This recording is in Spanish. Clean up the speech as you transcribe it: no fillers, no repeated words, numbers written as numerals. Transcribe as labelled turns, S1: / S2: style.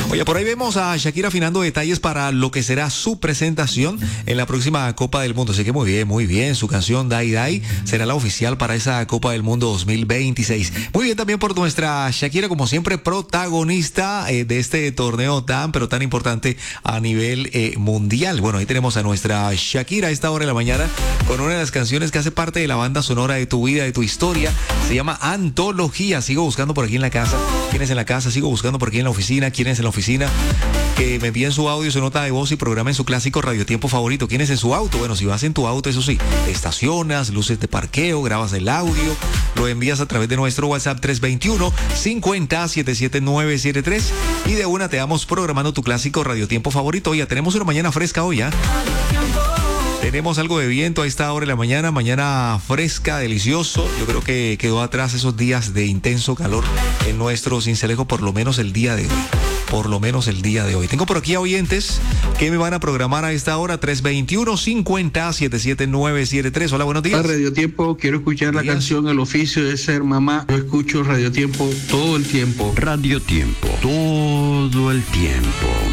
S1: Oye, por ahí vemos a Shakira afinando detalles para lo que será su presentación en la próxima Copa del Mundo. Así que muy bien. Su canción Dai Dai será la oficial para esa Copa del Mundo 2026. Muy bien también por nuestra Shakira, como siempre, protagonista de este torneo tan importante a nivel mundial. Bueno, ahí tenemos a nuestra Shakira a esta hora de la mañana con una de las canciones que hace parte de la banda sonora de tu vida, de tu historia. Se llama Antología. Sigo buscando por aquí en la casa. ¿Quiénes en la casa? Sigo buscando por aquí en la oficina. ¿Quiénes en la oficina? Que me envíen su audio, su nota de voz y programen su clásico radiotiempo favorito. ¿Quiénes en su auto? Bueno, si vas en tu auto, eso sí, te estacionas, luces de parqueo, grabas el audio, lo envías a través de nuestro WhatsApp 321-50-77973 y de una te damos programando tu clásico radiotiempo favorito. Ya tenemos una mañana fresca hoy, ¿ah? Tenemos algo de viento a esta hora de la mañana fresca, delicioso. Yo creo que quedó atrás esos días de intenso calor en nuestro Cincelejo, por lo menos el día de hoy. Tengo por aquí a oyentes que me van a programar a esta hora, 321-50-77973. Hola, buenos días.
S2: Radio Tiempo, quiero escuchar la canción El oficio de ser mamá. Yo escucho Radio Tiempo todo el tiempo.
S3: Radio Tiempo, todo el tiempo.